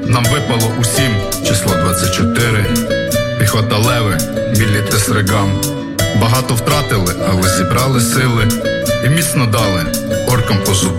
Нам випало усім число 24. Піхота леви, білі тесригам. Багато втратили, але зібрали сили і міцно дали оркам по зубам.